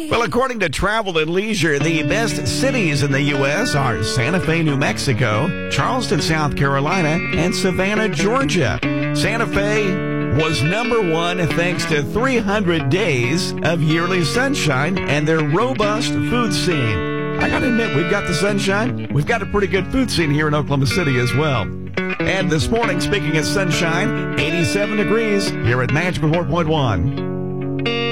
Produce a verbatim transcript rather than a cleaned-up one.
Well, according to Travel and Leisure, the best cities in the U S are Santa Fe, New Mexico, Charleston, South Carolina, and Savannah, Georgia. Santa Fe was number one thanks to three hundred days of yearly sunshine and their robust food scene. I gotta admit, we've got the sunshine. We've got a pretty good food scene here in Oklahoma City as well. And this morning, speaking of sunshine, eighty-seven degrees here at Magical four point one.